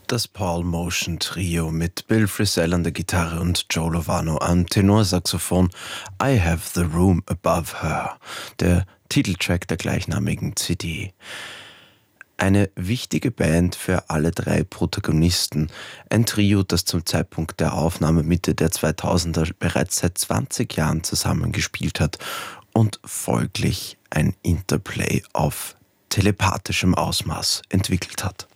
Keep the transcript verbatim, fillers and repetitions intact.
Das Paul Motion Trio mit Bill Frisell an der Gitarre und Joe Lovano am Tenorsaxophon, I Have the Room Above Her, der Titeltrack der gleichnamigen C D. Eine wichtige Band für alle drei Protagonisten, ein Trio, das zum Zeitpunkt der Aufnahme Mitte der zweitausender bereits seit zwanzig Jahren zusammengespielt hat und folglich ein Interplay auf telepathischem Ausmaß entwickelt hat.